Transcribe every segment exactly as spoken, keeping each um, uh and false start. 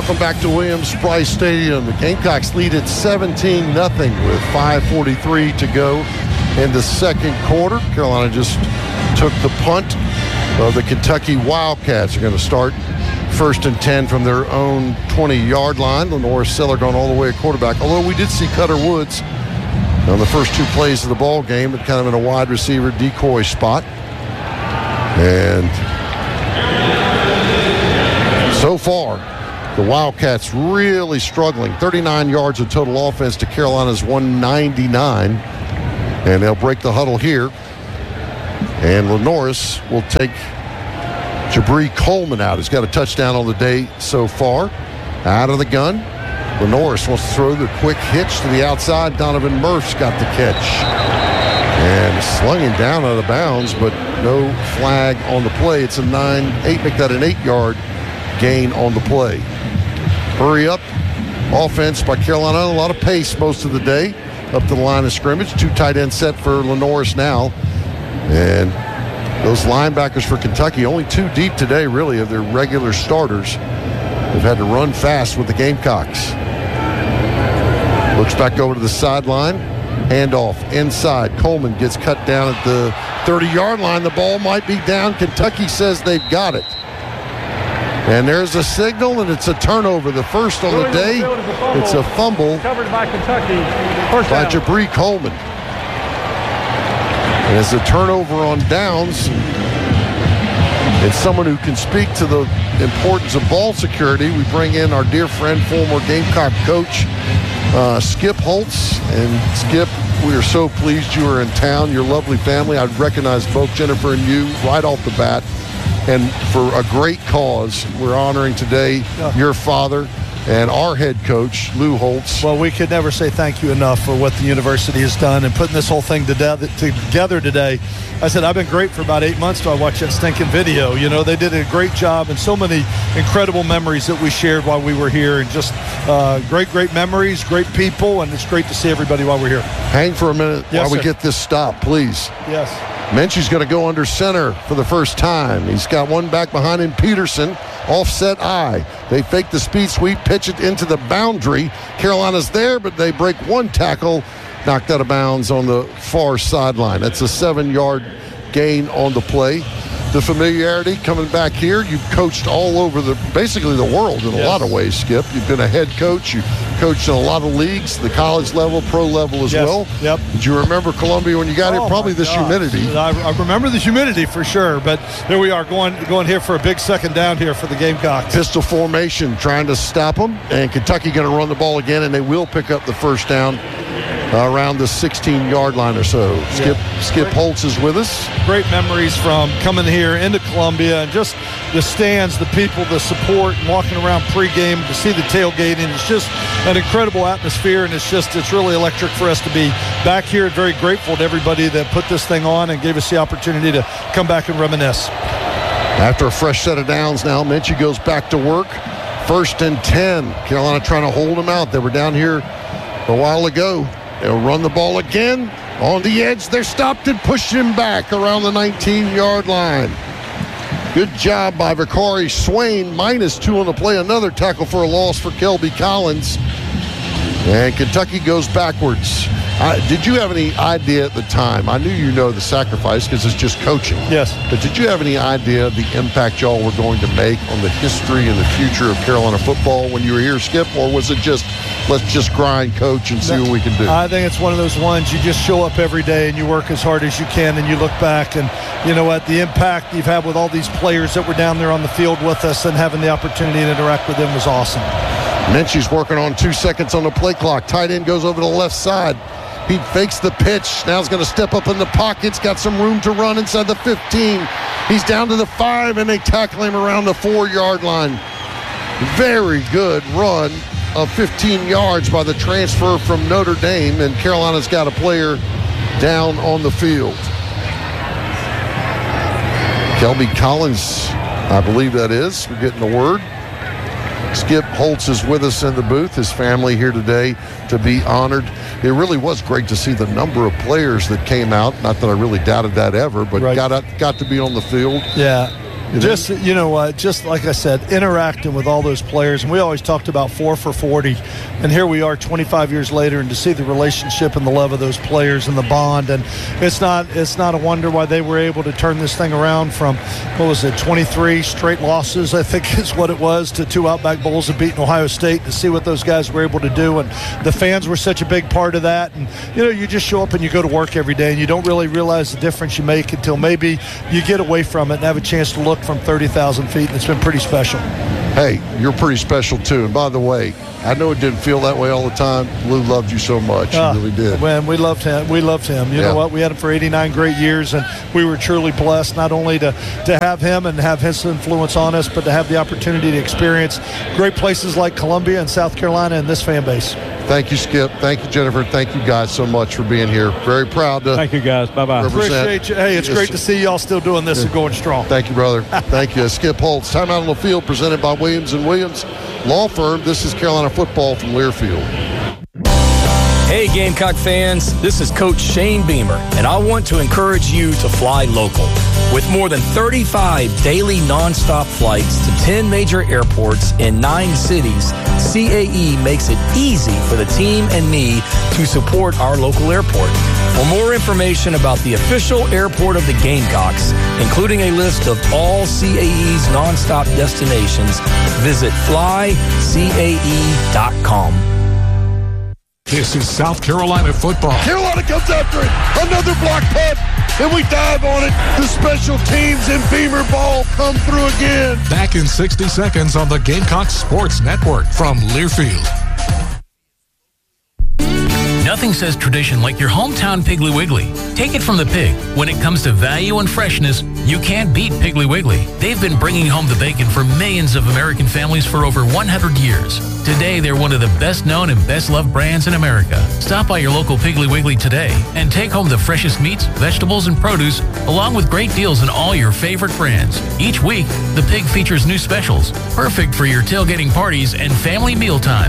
Welcome back to Williams-Brice Stadium. The Gamecocks lead at seventeen nothing with five forty-three to go in the second quarter. Carolina just took the punt. Uh, the Kentucky Wildcats are going to start first and ten from their own twenty-yard line. Lenore Siller going all the way at quarterback. Although we did see Cutter Woods on the first two plays of the ball game, but kind of in a wide receiver decoy spot. And so far, the Wildcats really struggling. thirty-nine yards of total offense to Carolina's one ninety-nine. And they'll break the huddle here. And Lenoris will take Jabri Coleman out. He's got a touchdown on the day so far. Out of the gun. Lenoris wants to throw the quick hitch to the outside. Donovan Murph's got the catch. And slung him down out of bounds, but no flag on the play. It's a nine, eight, make that an eight-yard gain on the play. Hurry up offense by Carolina. A lot of pace most of the day up to the line of scrimmage. Two tight end set for Lenoris now. And those linebackers for Kentucky, only two deep today, really, of their regular starters. They've had to run fast with the Gamecocks. Looks back over to the sideline. Handoff inside. Coleman gets cut down at the thirty-yard line. The ball might be down. Kentucky says they've got it. And there's a signal, and it's a turnover. The first on the day. It's a fumble. Covered by Kentucky. First by down. Jabri Coleman. And it's a turnover on downs. And someone who can speak to the importance of ball security, we bring in our dear friend, former Gamecock coach, uh, Skip Holtz. And Skip, we are so pleased you are in town. Your lovely family. I recognize both Jennifer and you right off the bat. And for a great cause, we're honoring today your father and our head coach, Lou Holtz. Well, we could never say thank you enough for what the university has done and putting this whole thing together today. I said, I've been great for about eight months till I watched that stinking video. You know, they did a great job, and so many incredible memories that we shared while we were here, and just uh, great, great memories, great people, and it's great to see everybody while we're here. Hang for a minute yes, while we sir. get this stopped, please. Yes. Menchie's going to go under center for the first time. He's got one back behind him, Peterson, offset eye. They fake the speed sweep, pitch it into the boundary. Carolina's there, but they break one tackle, knocked out of bounds on the far sideline. That's a seven-yard gain on the play. The familiarity coming back here. You've coached all over the, basically the world in yes. a lot of ways, Skip. You've been a head coach. You coached in a lot of leagues, the college level, pro level as yes. well. Yep. Did you remember Columbia when you got oh here? Probably this gosh. humidity. I, I remember the humidity for sure, but here we are going going here for a big second down here for the Gamecocks. Pistol formation trying to stop them, and Kentucky going to run the ball again, and they will pick up the first down uh, around the sixteen-yard line or so. Skip yeah. Skip Holtz is with us. Great memories from coming here into Columbia, and just the stands, the people, the support, and walking around pregame to see the tailgating. It's just an incredible atmosphere, and it's just it's really electric for us to be back here, and very grateful to everybody that put this thing on and gave us the opportunity to come back and reminisce. After a fresh set of downs now, Minchie goes back to work. First and ten. Carolina trying to hold them out. They were down here a while ago. They'll run the ball again. On the edge, they're stopped and pushed him back around the nineteen-yard line. Good job by Vicari Swain. Minus two on the play. Another tackle for a loss for Kelby Collins. And Kentucky goes backwards. Uh, did you have any idea at the time? I knew you know the sacrifice because it's just coaching. Yes. But did you have any idea of the impact y'all were going to make on the history and the future of Carolina football when you were here, Skip? Or was it just, let's just grind, coach, and see what we can do? I think it's one of those ones you just show up every day and you work as hard as you can, and you look back and, you know what, the impact you've had with all these players that were down there on the field with us and having the opportunity to interact with them was awesome. Minchie's working on two seconds on the play clock. Tight end goes over to the left side. He fakes the pitch. Now he's going to step up in the pockets. Got some room to run inside the fifteen. He's down to the five, and they tackle him around the four-yard line. Very good run of fifteen yards by the transfer from Notre Dame, and Carolina's got a player down on the field. Kelby Collins, I believe that is. We're getting the word. Skip Holtz is with us in the booth, his family here today to be honored. It really was great to see the number of players that came out. Not that I really doubted that ever, but right. got out, got to be on the field. Yeah. Just, you know what, just like I said, interacting with all those players. And we always talked about four for forty. And here we are twenty-five years later, and to see the relationship and the love of those players and the bond. And it's not it's not a wonder why they were able to turn this thing around from, what was it, twenty-three straight losses, I think is what it was, to two Outback Bowls of beating Ohio State, to see what those guys were able to do. And the fans were such a big part of that. And, you know, you just show up and you go to work every day, and you don't really realize the difference you make until maybe you get away from it and have a chance to look from thirty thousand feet, and it's been pretty special. Hey, you're pretty special too. And by the way, I know it didn't feel that way all the time. Lou loved you so much. He uh, really did. Man, we loved him. We loved him. You yeah. know what? We had him for eighty-nine great years, and we were truly blessed not only to, to have him and have his influence on us, but to have the opportunity to experience great places like Columbia and South Carolina and this fan base. Thank you, Skip. Thank you, Jennifer. Thank you guys so much for being here. Very proud to Thank you, guys. Bye-bye. represent. Appreciate you. Hey, it's Yes, great to see y'all still doing this yeah. and going strong. Thank you, brother. Thank you. Skip Holtz. Timeout on the field presented by Williams and Williams Law Firm. This is Carolina football from Learfield. Hey, Gamecock fans, this is Coach Shane Beamer, and I want to encourage you to fly local. With more than thirty-five daily nonstop flights to ten major airports in nine cities, C A E makes it easy for the team and me to support our local airport. For more information about the official airport of the Gamecocks, including a list of all C A E's nonstop destinations, visit fly C A E dot com. This is South Carolina football. Carolina comes after it. Another block punt, and we dive on it. The special teams and Beamer ball come through again. Back in sixty seconds on the Gamecock Sports Network from Learfield. Nothing says tradition like your hometown Piggly Wiggly. Take it from the pig. When it comes to value and freshness, you can't beat Piggly Wiggly. They've been bringing home the bacon for millions of American families for over one hundred years. Today, they're one of the best known and best loved brands in America. Stop by your local Piggly Wiggly today and take home the freshest meats, vegetables, and produce, along with great deals on all your favorite brands. Each week, the pig features new specials, perfect for your tailgating parties and family mealtime.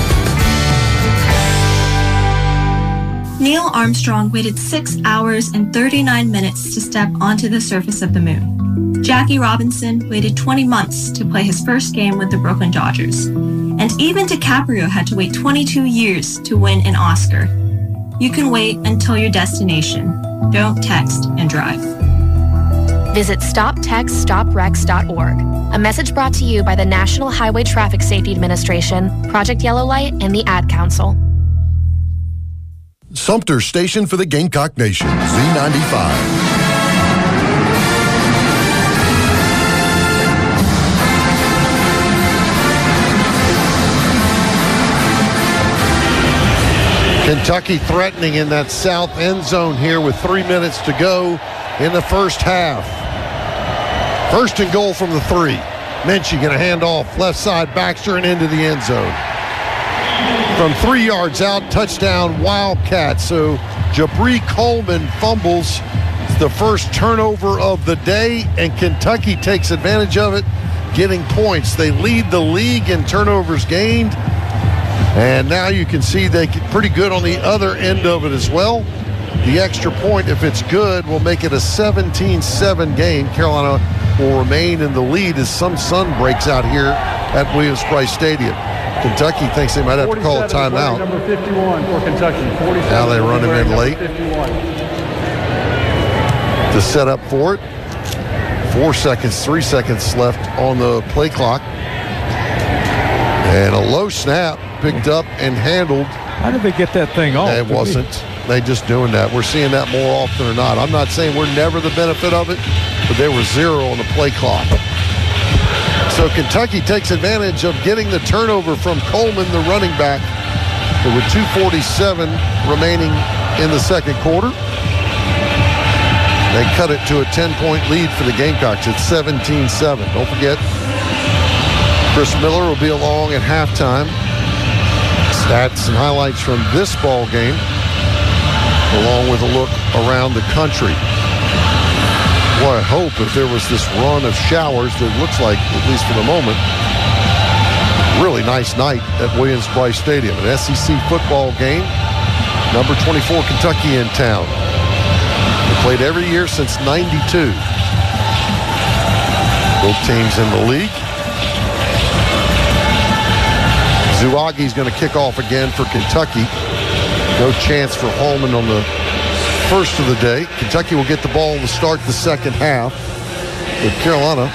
Neil Armstrong waited six hours and thirty-nine minutes to step onto the surface of the moon. Jackie Robinson waited twenty months to play his first game with the Brooklyn Dodgers. And even DiCaprio had to wait twenty-two years to win an Oscar. You can wait until your destination. Don't text and drive. Visit stop text stop wrecks dot org. A message brought to you by the National Highway Traffic Safety Administration, Project Yellow Light, and the Ad Council. Sumter Station for the Gamecock Nation, Z ninety-five. Kentucky threatening in that south end zone here with three minutes to go in the first half. First and goal from the three. Minchie going to hand off left side, Baxter, and into the end zone. From three yards out, touchdown Wildcats. So Jabri Coleman fumbles. It's the first turnover of the day, and Kentucky takes advantage of it, getting points. They lead the league in turnovers gained, and now you can see they get pretty good on the other end of it as well. The extra point, if it's good, will make it a seventeen seven game. Carolina will remain in the lead as some sun breaks out here at Williams-Brice Stadium. Kentucky thinks they might have to call a timeout. Number fifty-one for Kentucky. Now they run him in late fifty-one. to set up for it. Four seconds, three seconds left on the play clock. And a low snap picked up and handled. How did they get that thing off? It wasn't. They just doing that. We're seeing that more often or not. I'm not saying we're never the benefit of it, but there was zero on the play clock. So Kentucky takes advantage of getting the turnover from Coleman, the running back. With two forty-seven remaining in the second quarter. They cut it to a ten-point lead for the Gamecocks at seventeen seven. Don't forget, Chris Miller will be along at halftime. Stats and highlights from this ball game, along with a look around the country. Boy, I hope if there was this run of showers that looks like, at least for the moment, really nice night at Williams-Brice Stadium. An S E C football game. Number twenty-four, Kentucky in town. They played every year since ninety-two. Both teams in the league. Zouagi's going to kick off again for Kentucky. No chance for Holman on the first of the day. Kentucky will get the ball to start the second half. With Carolina,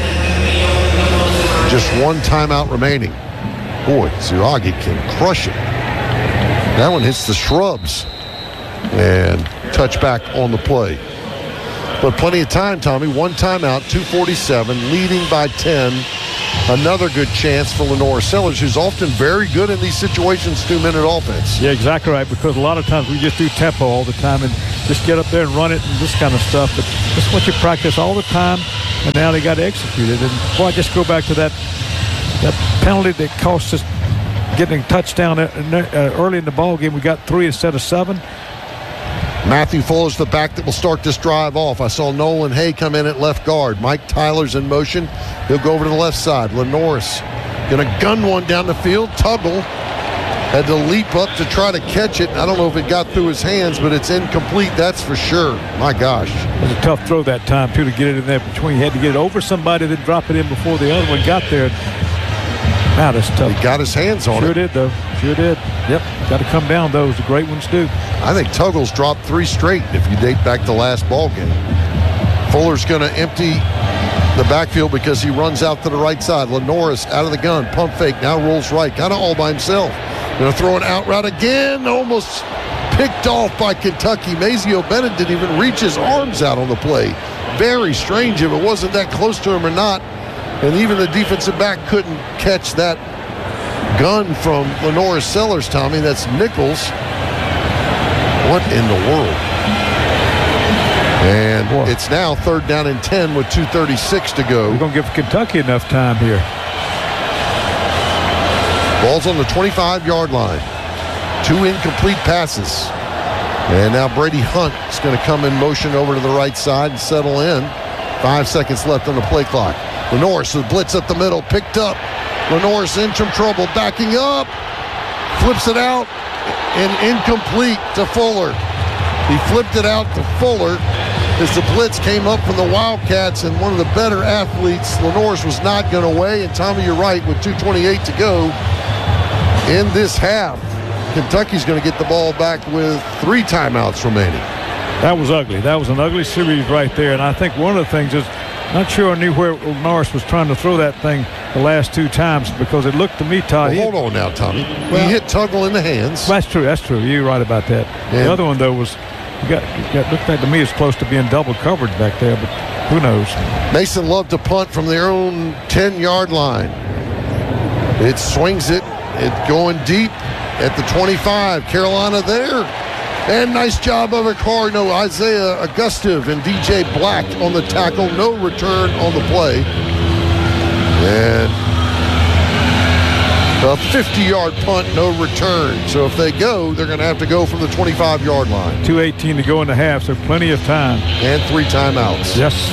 just one timeout remaining. Boy, Zouagi can crush it. That one hits the shrubs. And touchback on the play. But plenty of time, Tommy. One timeout, two forty-seven, leading by ten. Another good chance for Lenore Sellers, who's often very good in these situations, two-minute offense. Yeah, exactly right, because a lot of times we just do tempo all the time and just get up there and run it and this kind of stuff. But this is what you practice all the time, and now they got to execute it. And, boy, I just go back to that that penalty that cost us getting a touchdown early in the ball game. We got three instead of seven. Matthew Fuller's the back that will start this drive off. I saw Nolan Hay come in at left guard. Mike Tyler's in motion. He'll go over to the left side. Lenoris going to gun one down the field. Tuggle had to leap up to try to catch it. I don't know if it got through his hands, but it's incomplete, that's for sure. My gosh. It was a tough throw that time, too, to get it in there between. He had to get it over somebody, then drop it in before the other one got there. Now that's tough. He got his hands on sure it. Sure did, though. Sure did. Yep. Got to come down, those. The great ones do. I think Tuggle's dropped three straight if you date back to last ball game. Fuller's going to empty the backfield because he runs out to the right side. Lenoris out of the gun. Pump fake. Now rolls right. Kind of all by himself. Going to throw an out route again. Almost picked off by Kentucky. Mazio Bennett didn't even reach his arms out on the play. Very strange if it wasn't that close to him or not. And even the defensive back couldn't catch that gun from Lenore Sellers, Tommy. That's Nichols. What in the world? And Boy. It's now third down and ten with two thirty-six to go. We're going to give Kentucky enough time here. Ball's on the twenty-five-yard line. Two incomplete passes. And now Brady Hunt is going to come in motion over to the right side and settle in. Five seconds left on the play clock. Lenoris, the blitz up the middle, picked up. Lenoris in some trouble, backing up. Flips it out and incomplete to Fuller. He flipped it out to Fuller as the blitz came up from the Wildcats, and one of the better athletes, Lenoris, was not going away. And Tommy, you're right, with two twenty-eight to go in this half, Kentucky's going to get the ball back with three timeouts remaining. That was ugly. That was an ugly series right there. And I think one of the things is, not sure I knew where Norris was trying to throw that thing the last two times, because it looked to me, Todd. Well, hold on now, Tommy. Well, he hit Tuggle in the hands. That's true. That's true. You're right about that. And the other one, though, was you got, you got looked like to me as close to being double covered back there, but who knows? Mason loved to punt from their own ten-yard line. It swings it. It's going deep at the twenty-five. Carolina there. And nice job of a Cardinal, Isaiah Augustive and D J Black on the tackle. No return on the play. And a fifty-yard punt, no return. So if they go, they're going to have to go from the twenty-five-yard line. two eighteen to go in the half, so plenty of time. And three timeouts. Yes.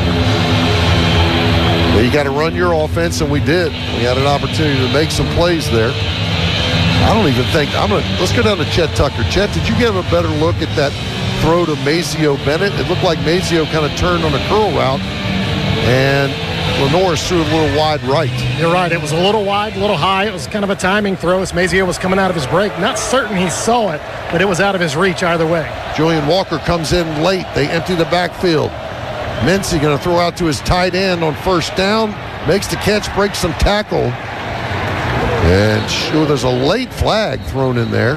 Well, you got to run your offense, and we did. We had an opportunity to make some plays there. I don't even think I'm gonna. Let's go down to Chet Tucker. Chet, did you give a better look at that throw to Mazio Bennett? It looked like Mazio kind of turned on a curl route, and Lenoris threw a little wide right. You're right. It was a little wide, a little high. It was kind of a timing throw as Mazio was coming out of his break. Not certain he saw it, but it was out of his reach either way. Julian Walker comes in late. They empty the backfield. Mincy going to throw out to his tight end on first down. Makes the catch, breaks some tackle. And sure, there's a late flag thrown in there.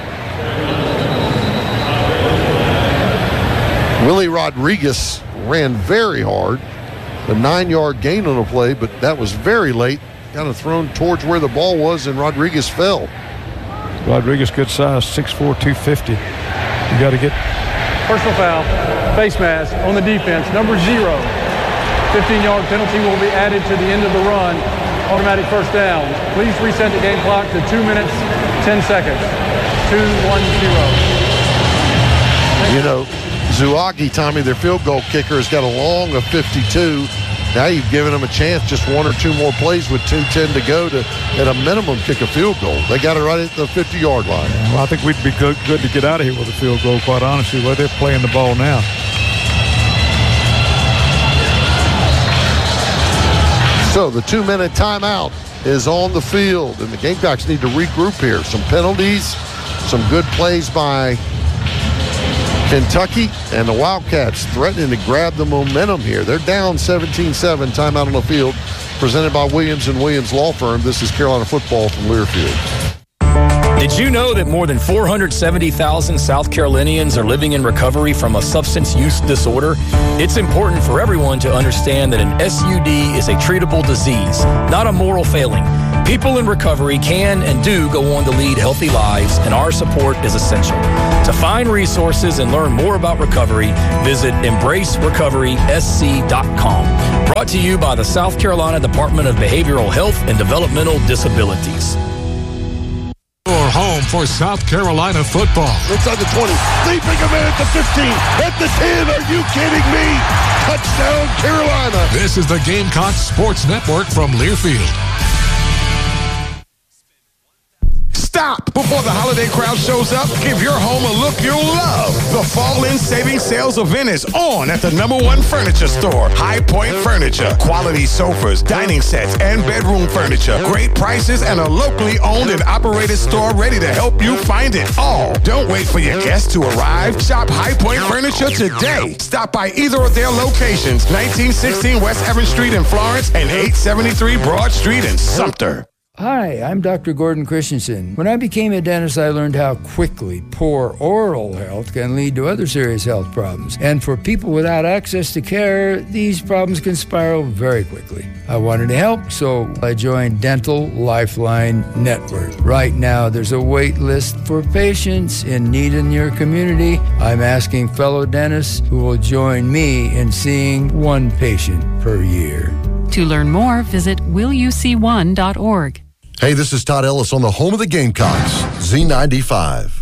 Willie Rodriguez ran very hard. A nine-yard gain on the play, but that was very late. Kind of thrown towards where the ball was, and Rodriguez fell. Rodriguez, good size, six four, two fifty. You got to get... Personal foul, face mask on the defense, number zero. fifteen-yard penalty will be added to the end of the run. Automatic first down. Please reset the game clock to two minutes, ten seconds. two one zero. You know, Zouagi, Tommy, their field goal kicker, has got a long of fifty-two. Now you've given them a chance, just one or two more plays with two ten to go to, at a minimum, kick a field goal. They got it right at the fifty-yard line. Well, I think we'd be good, good to get out of here with a field goal, quite honestly, where they're playing the ball now. So the two-minute timeout is on the field, and the Gamecocks need to regroup here. Some penalties, some good plays by Kentucky, and the Wildcats threatening to grab the momentum here. They're down seventeen seven, timeout on the field, presented by Williams and Williams Law Firm. This is Carolina football from Learfield. Did you know that more than four hundred seventy thousand South Carolinians are living in recovery from a substance use disorder? It's important for everyone to understand that an S U D is a treatable disease, not a moral failing. People in recovery can and do go on to lead healthy lives, and our support is essential. To find resources and learn more about recovery, visit embrace recovery s c dot com. Brought to you by the South Carolina Department of Behavioral Health and Developmental Disabilities. Your home for South Carolina football. Inside the twenty, leaping a man at the fifteen, at the ten. Are you kidding me? Touchdown, Carolina. This is the Gamecock Sports Network from Learfield. Stop before the holiday crowd shows up. Give your home a look you'll love. The Fall In Savings Sales event is on at the number one furniture store, High Point Furniture. Quality sofas, dining sets, and bedroom furniture. Great prices and a locally owned and operated store ready to help you find it all. Don't wait for your guests to arrive. Shop High Point Furniture today. Stop by either of their locations, nineteen sixteen West Evans Street in Florence and eight seventy-three Broad Street in Sumter. Hi, I'm Doctor Gordon Christensen. When I became a dentist, I learned how quickly poor oral health can lead to other serious health problems. And for people without access to care, these problems can spiral very quickly. I wanted to help, so I joined Dental Lifeline Network. Right now, there's a wait list for patients in need in your community. I'm asking fellow dentists who will join me in seeing one patient per year. To learn more, visit will you see one dot org. Hey, this is Todd Ellis on the home of the Gamecocks, Z ninety-five.